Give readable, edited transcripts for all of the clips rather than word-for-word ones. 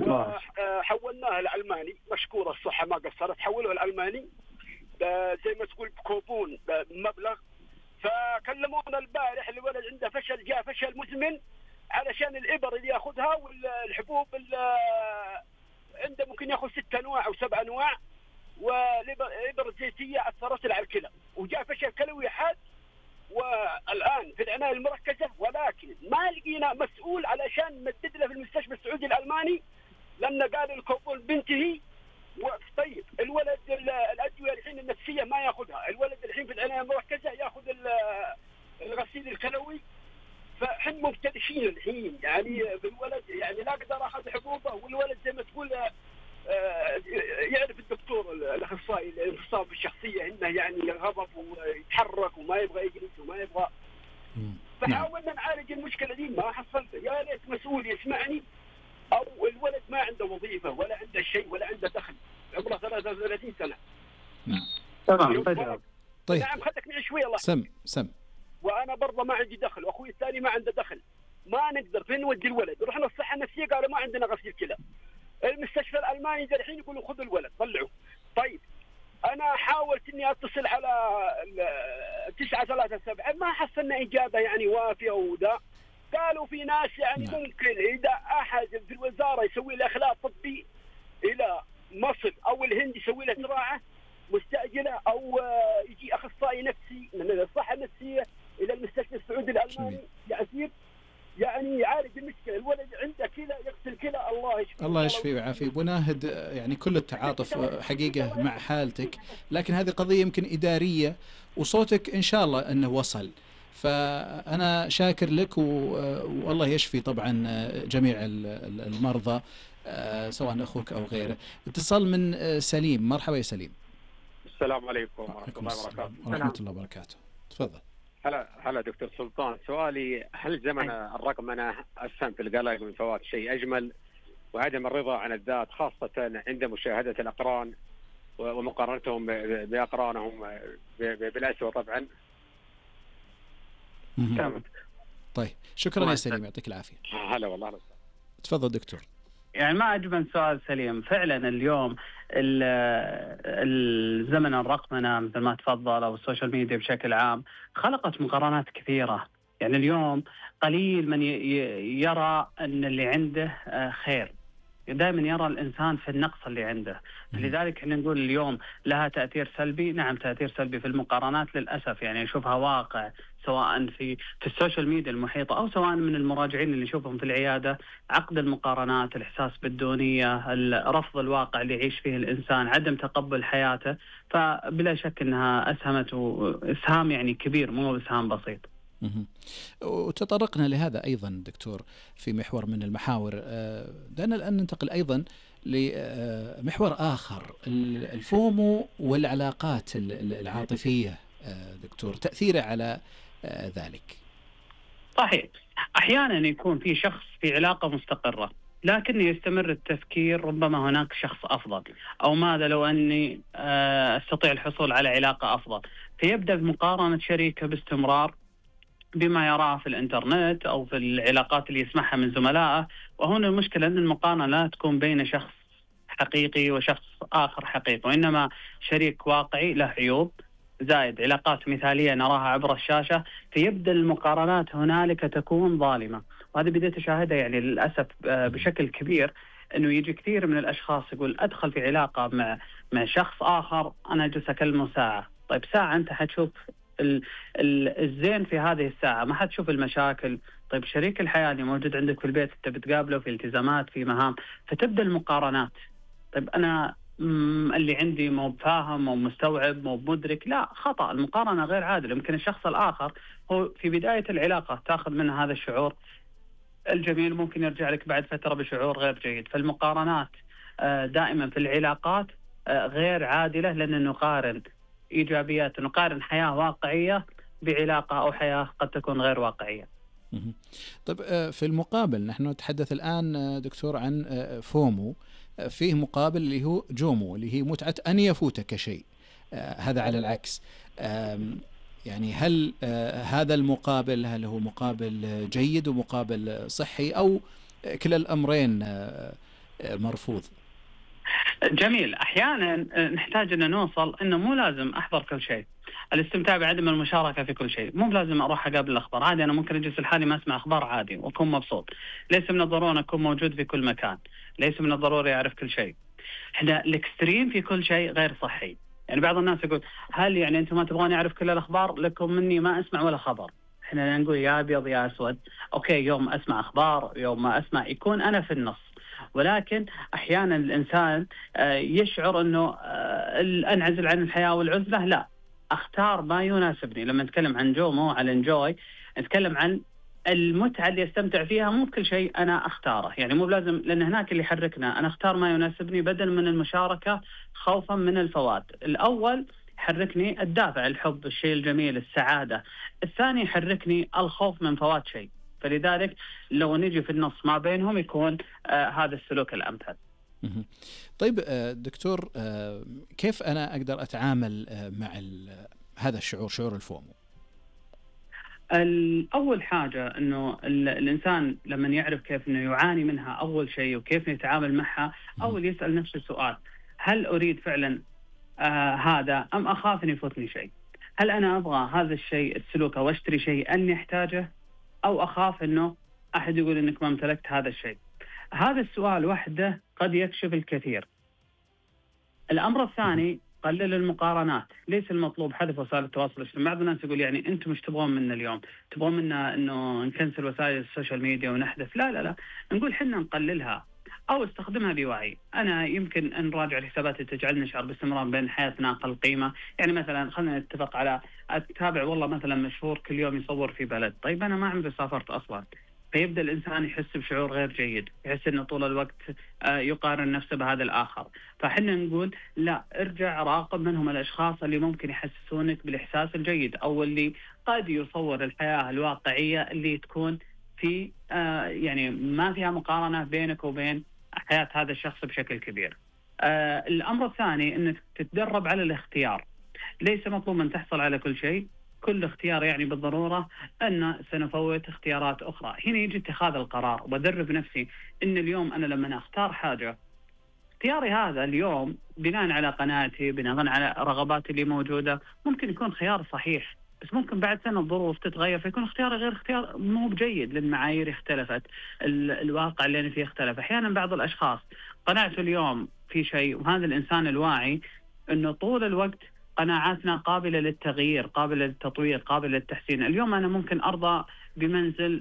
وحولناه الألماني، مشكورة الصحة ما قصرت، حولوه الألماني زي ما تقول بكوبون بمبلغ. فكلمونا البارح الولد عنده فشل، جاء فشل مزمن علشان الإبر اللي ياخذها والحبوب عنده ممكن ياخذ 6 أنواع أو 7 أنواع، والإبر الزيتية أثرت على الكلى، وجاء فشل كلوي حاد والآن في العناية المركزة. ولكن ما لقينا مسؤول علشان نمدد له في المستشفى السعودي الألماني، لأن قال الكوبون بنتهي. طيب الولد الأدوية الحين النفسية ما ياخذها، الولد الحين في العناية المركزة ياخذ الغسيل الكلوي. فحن مبتدشين الحين يعني بالولد، يعني لا أقدر أخذ حبوبه، والولد زي ما تقول يعرف الدكتور الأخصائي الانفصام بالشخصية إنه يعني غضب ويتحرك وما يبغى يجلس وما يبغى. فحاولنا نعالج المشكلة دي ما حصلت. يا ريت مسؤول يسمعني، أو الولد ما عنده وظيفة ولا عنده شيء ولا عنده دخل، عمره 33 سنة. تمام. طيب نعم خدك معي شوي. الله سم وأنا برضه ما عندي دخل، وأخوي الثاني ما عنده دخل، ما نقدر. فين نودي الولد؟ رحنا الصحة النفسية قالوا ما عندنا غسيل كلى. المستشفى الألماني الحين يقولوا خذوا الولد طلعوا. طيب أنا حاولت إني أتصل على 937 ما حصلنا إجابة يعني وافية. وذا قالوا في ناس يعني ممكن إذا أحد في الوزارة يسوي له إخلاء طبي إلى مصر أو الهند يسوي له زراعة مستأجلة، أو يجي أخصائي نفسي من الصحة النفسية إلى المستشفى السعودي الألماني يعزير يعني يعالج المشكلة. الولد عنده كلى يغسل كلى، الله يشفيه ويعافيه. وناهد يعني كل التعاطف حقيقة مع حالتك، لكن هذه قضية يمكن إدارية، وصوتك إن شاء الله أنه وصل. فأنا شاكر لك، والله يشفي طبعا جميع المرضى سواء أخوك أو غيره. اتصال من سليم. مرحبا يا سليم. السلام عليكم ورحمة الله وبركاته. ورحمة الله وبركاته. تفضل. هلا دكتور سلطان، سؤالي هل زمن الرقمنة أسهم في القلق من فوات شيء أجمل وعدم الرضا عن الذات، خاصة عند مشاهدة الأقران ومقارنتهم بأقرانهم بالأسوأ طبعا؟ طيب شكرا يا سليم، يعطيك العافية. هلا والله. تفضل دكتور. يعني ما أجمل سؤال سليم. فعلا اليوم الزمن الرقمنة مثل ما تفضل أو السوشيال ميديا بشكل عام خلقت مقارنات كثيرة. يعني اليوم قليل من يرى أن اللي عنده خير، دائما يرى الإنسان في النقص اللي عنده. لذلك احنا نقول اليوم لها تأثير سلبي. نعم تأثير سلبي في المقارنات للأسف، يعني نشوفها واقع سواء في السوشيال ميديا المحيطة أو سواء من المراجعين اللي نشوفهم في العيادة. عقد المقارنات، الإحساس بالدونية، رفض الواقع اللي يعيش فيه الإنسان، عدم تقبل حياته. فبلا شك أنها أسهمت إسهام يعني كبير، مو إسهام بسيط. وتطرقنا لهذا أيضا دكتور في محور من المحاور. دعنا الآن ننتقل أيضا لمحور آخر، الفومو والعلاقات العاطفية دكتور، تأثيره على ذلك. صحيح. أحيانا يكون في شخص في علاقة مستقرة لكن يستمر التفكير ربما هناك شخص أفضل، أو ماذا لو أني أستطيع الحصول على علاقة أفضل، فيبدأ بمقارنة شريكه باستمرار بما يراه في الإنترنت أو في العلاقات اللي يسمعها من زملائه. وهنا المشكلة أن المقارنة لا تكون بين شخص حقيقي وشخص آخر حقيقي، وإنما شريك واقعي له عيوب زائد علاقات مثالية نراها عبر الشاشة. فيبدأ المقارنات هنالك تكون ظالمة، وهذا بديت أشاهدها يعني للأسف بشكل كبير. أنه يجي كثير من الأشخاص يقول أدخل في علاقة مع شخص آخر، أنا أجلس أكلمه ساعة. طيب ساعة أنت حتشوف الزين في هذه الساعة، ما حتشوف المشاكل. طيب شريك الحياة اللي موجود عندك في البيت أنت بتقابله في التزامات، في مهام، فتبدأ المقارنات. طيب أنا اللي عندي مو بفاهم مو مستوعب مو مدرك، لا، خطأ. المقارنة غير عادلة. يمكن الشخص الآخر هو في بداية العلاقة تأخذ منه هذا الشعور الجميل، ممكن يرجع لك بعد فترة بشعور غير جيد. فالمقارنات دائما في العلاقات غير عادلة، لأن نقارن إيجابيات، نقارن حياة واقعية بعلاقة أو حياة قد تكون غير واقعية. طيب في المقابل نحن نتحدث الآن دكتور عن فومو، فيه مقابل اللي هو جومو اللي هي متعة أن يفوتك شيء. هذا على العكس. يعني هل هذا المقابل هل هو مقابل جيد ومقابل صحي، أو كلا الأمرين مرفوض. جميل. أحيانا نحتاج أن نوصل أنه مو لازم أحضر كل شيء. الاستمتاع بعدم المشاركة في كل شيء، مو لازم أروح أقابل الأخبار، عادي أنا ممكن أجلس لحالي ما أسمع أخبار عادي وأكون مبسوط. ليس من الضرورة أكون موجود في كل مكان، ليس من الضروري أعرف كل شيء. إحنا الإكستريم في كل شيء غير صحي. يعني بعض الناس يقول هل يعني أنتم ما تبغون يعرف كل الأخبار، لكم مني ما أسمع ولا خبر. إحنا نقول يا أبيض يا أسود. أوكي، يوم أسمع أخبار يوم ما أسمع، يكون أنا في النص. ولكن أحيانا الإنسان يشعر أنه أنعزل عن الحياة والعزلة. لا، أختار ما يناسبني. لما نتكلم عن جو مو على انجوي، نتكلم عن المتعة اللي استمتع فيها، مو بكل شيء أنا أختاره. يعني مو لازم، لأن هناك اللي يحركنا أنا أختار ما يناسبني بدل من المشاركة خوفا من الفوات. الأول يحركني الدافع، الحب، الشيء الجميل، السعادة. الثاني يحركني الخوف من فوات شيء. فلذلك لو نجي في النص ما بينهم يكون هذا السلوك الأمثل. طيب دكتور، كيف أنا أقدر أتعامل مع هذا الشعور، شعور الفومو؟ الأول حاجة أنه الإنسان لما يعرف كيف أنه يعاني منها أول شيء وكيف يتعامل معها، أول يسأل نفسه سؤال: هل أريد فعلا هذا أم أخاف أن يفوتني شيء؟ هل أنا أبغى هذا الشيء السلوك أو أشتري شيء أني أحتاجه، أو أخاف أنه أحد يقول أنك ما امتلكت هذا الشيء؟ هذا السؤال وحده قد يكشف الكثير. الأمر الثاني: قلل المقارنات. ليس المطلوب حذف وسائل التواصل الاجتماعي. بعض الناس يقول يعني أنتم مش تبغون منا اليوم؟ تبغون منا أنه نكنسل وسائل السوشيال ميديا ونحذف؟ لا لا لا، نقول حنا نقللها أو استخدمها بوعي. أنا يمكن أن نراجع الحسابات اللي تجعلنا نشعر باستمرار بين حياتنا أقل قيمة. يعني مثلا خلينا نتفق على أتابع والله مثلا مشهور كل يوم يصور في بلد، طيب أنا ما عمري سافرت أصلا. فيبدأ الإنسان يحس بشعور غير جيد، يحس أنه طول الوقت يقارن نفسه بهذا الآخر. فحنا نقول لا، ارجع راقب من هم الأشخاص اللي ممكن يحسسونك بالإحساس الجيد، أو اللي قد يصور الحياة الواقعية اللي تكون في يعني ما فيها مقارنة بينك وبين حياة هذا الشخص بشكل كبير. الأمر الثاني أنك تتدرب على الاختيار. ليس مطلوب أن تحصل على كل شيء. كل اختيار يعني بالضرورة أن سنفوت اختيارات أخرى. هنا يجي اتخاذ القرار، وأدرب نفسي أن اليوم أنا لما أختار حاجة، اختياري هذا اليوم بناء على قناعتي، بناء على رغباتي اللي موجودة، ممكن يكون خيار صحيح، بس ممكن بعد سنة الظروف تتغير فيكون اختياري غير اختيار مو بجيد، لأن المعايير اختلفت، الواقع اللي أنا فيه اختلف. أحيانا بعض الأشخاص قناعته اليوم في شيء، وهذا الإنسان الواعي أنه طول الوقت قناعاتنا قابلة للتغيير، قابلة للتطوير، قابلة للتحسين. اليوم أنا ممكن أرضى بمنزل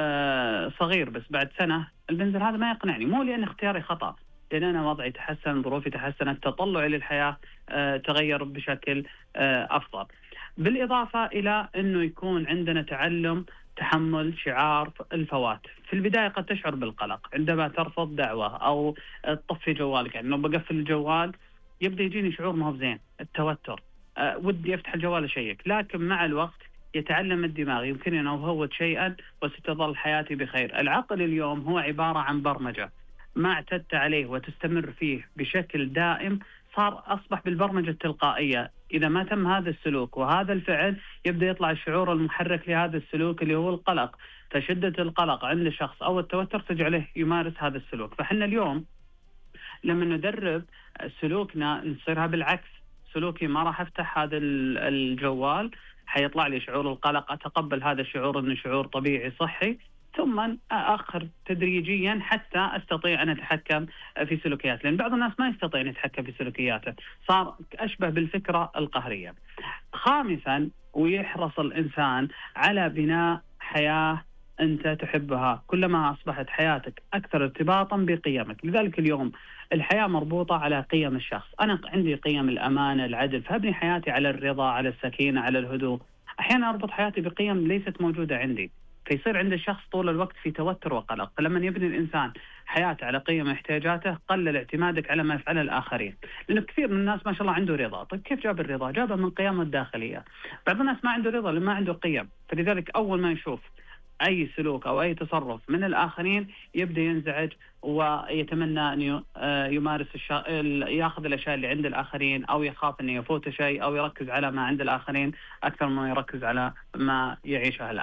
صغير، بس بعد سنة المنزل هذا ما يقنعني، مو لأن اختياري خطأ، لأن أنا وضعي تحسن، ظروفي تحسنت، تطلعي للحياة تغير بشكل أفضل. بالإضافة إلى أنه يكون عندنا تعلم تحمل شعار الفوات. في البداية قد تشعر بالقلق عندما ترفض دعوة أو تطفي جوالك. يعني لو بقفل الجوال يبدأ يجيني شعور ما هو زين، التوتر، ودي أفتح الجوال أشيك، لكن مع الوقت يتعلم الدماغ يمكن أن أفوت شيئا وستظل حياتي بخير. العقل اليوم هو عبارة عن برمجة، ما اعتدت عليه وتستمر فيه بشكل دائم أصبح بالبرمجة التلقائية. إذا ما تم هذا السلوك وهذا الفعل يبدأ يطلع الشعور المحرك لهذا السلوك اللي هو القلق. فشدة القلق عند الشخص أو التوتر تجعله يمارس هذا السلوك. فحنا اليوم لما ندرب سلوكنا نصيرها بالعكس. سلوكي ما راح أفتح هذا الجوال، حيطلع لي شعور القلق، أتقبل هذا الشعور أنه شعور طبيعي صحي، ثم أأخر تدريجيا حتى أستطيع أن أتحكم في سلوكيات. لأن بعض الناس ما يستطيع أن يتحكم في سلوكياته، صار أشبه بالفكرة القهرية. خامسا، ويحرص الإنسان على بناء حياة أنت تحبها. كلما أصبحت حياتك أكثر ارتباطا بقيمك، لذلك اليوم الحياة مربوطة على قيم الشخص. أنا عندي قيم الأمانة، العدل، فأبني حياتي على الرضا، على السكينة، على الهدوء. أحيانا أربط حياتي بقيم ليست موجودة عندي، فيصير عند الشخص طول الوقت في توتر وقلق. فلما يبني الإنسان حياته على قيم احتياجاته، قلل اعتمادك على ما يفعله الآخرين. لأنه كثير من الناس ما شاء الله عنده رضا. طيب كيف جاب الرضا؟ جابه من قيمه الداخلية. بعض الناس ما عنده رضا لأن ما عنده قيم، فلذلك أول ما يشوف أي سلوك أو أي تصرف من الآخرين يبدأ ينزعج ويتمنى أن يمارس يأخذ الأشياء اللي عند الآخرين، أو يخاف أن يفوت شيء، أو يركز على ما عند الآخرين أكثر ما يركز على ما يعيشه الآن.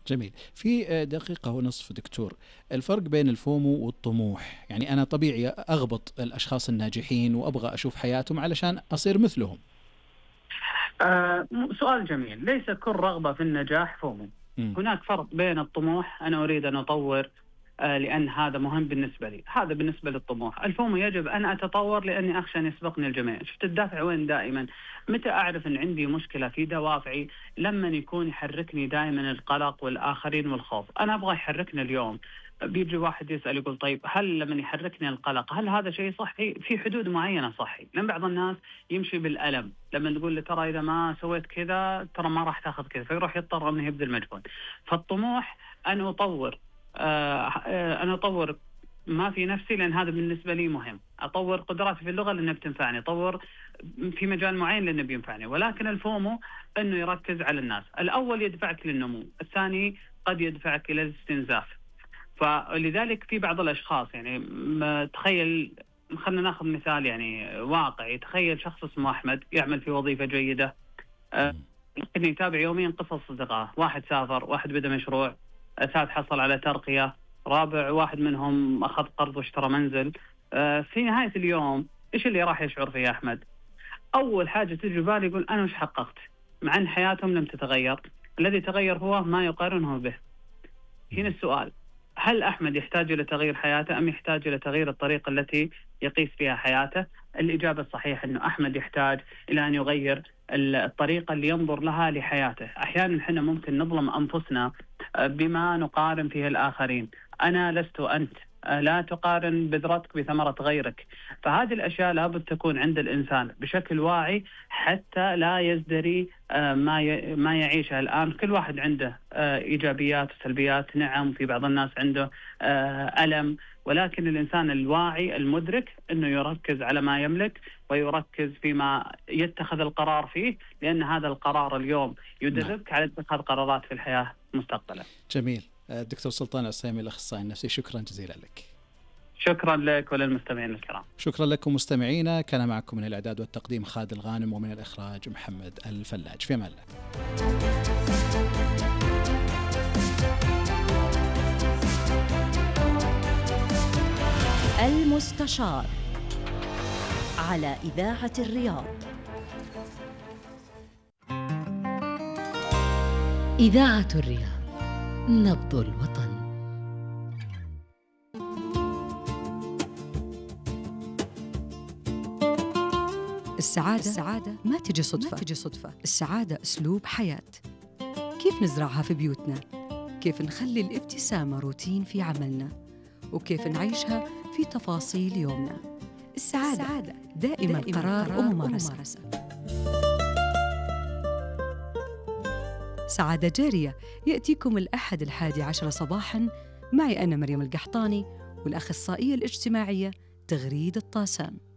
جميل. في دقيقة ونصف دكتور، الفرق بين الفومو والطموح، يعني أنا طبيعي أغبط الأشخاص الناجحين وأبغى أشوف حياتهم علشان أصير مثلهم. سؤال جميل. ليس كل رغبة في النجاح فومو. هناك فرق بين الطموح، أنا أريد أن أطور لأن هذا مهم بالنسبة لي، هذا بالنسبة للطموح. الفومو يجب أن أتطور لأني أخشى أن يسبقني الجميع. شفت الدافع وين دائما؟ متى أعرف أن عندي مشكلة في دوافعي؟ لما يكون يحركني دائما القلق والآخرين والخوف. أنا أبغى يحركني اليوم. بيجي واحد يسأل يقول طيب هل لما يحركني القلق هل هذا شيء صحي؟ في حدود معينة صحي، لأن بعض الناس يمشي بالألم. لما نقول له ترى إذا ما سويت كذا ترى ما راح تاخذ كذا، فيروح يضطر أنه يبذل مجهود. فالطموح أنا أطور ما في نفسي لأن هذا بالنسبة لي مهم. أطور قدراتي في اللغة لأنها بتنفعني، أطور في مجال معين لأنه بينفعني. ولكن الفومو أنه يركز على الناس. الأول يدفعك للنمو، الثاني قد يدفعك إلى الاستنزاف. فلذلك في بعض الأشخاص يعني تخيل، خلنا ناخذ مثال يعني واقعي. تخيل شخص اسمه أحمد يعمل في وظيفة جيدة، لكن يتابع يوميا قصص أصدقائه. واحد سافر، واحد بدأ مشروع، ثالث حصل على ترقية، رابع واحد منهم أخذ قرض واشترى منزل. في نهاية اليوم إيش اللي راح يشعر فيه أحمد؟ أول حاجة تجي بالي يقول أنا وش حققت؟ مع أن حياتهم لم تتغير. الذي تغير هو ما يقارنه به. هنا السؤال، هل أحمد يحتاج إلى تغيير حياته أم يحتاج إلى تغيير الطريقة التي يقيس فيها حياته؟ الإجابة الصحيحة أنه أحمد يحتاج إلى أن يغير الطريقة اللي ينظر لها لحياته. أحيانا إحنا ممكن نظلم أنفسنا بما نقارن فيه الآخرين. أنا لست أنت، لا تقارن بذرتك بثمرة غيرك. فهذه الأشياء لابد تكون عند الإنسان بشكل واعي حتى لا يزدري ما يعيشه الآن. كل واحد عنده إيجابيات وسلبيات، نعم، في بعض الناس عنده ألم، ولكن الإنسان الواعي المدرك أنه يركز على ما يملك ويركز فيما يتخذ القرار فيه، لأن هذا القرار اليوم يدربك على اتخاذ قرارات في الحياة مستقبلا. جميل. دكتور سلطان العسيمي، الأخصائي النفسي، شكرا جزيلا لك. شكرا لك وللمستمعين الكرام. شكرا لكم مستمعينا. كان معكم من الإعداد والتقديم خالد الغانم، ومن الإخراج محمد الفلاج. في أمان الله. المستشار على إذاعة الرياض. إذاعة الرياض، نبض الوطن. السعادة ما تجي صدفة. السعادة أسلوب حياة. كيف نزرعها في بيوتنا؟ كيف نخلي الابتسامة روتين في عملنا؟ وكيف نعيشها في تفاصيل يومنا؟ السعادة دائما قرار وممارسة. سعادة جارية يأتيكم الأحد 11 صباحاً معي أنا مريم القحطاني والأخصائية الاجتماعية تغريد الطاسان.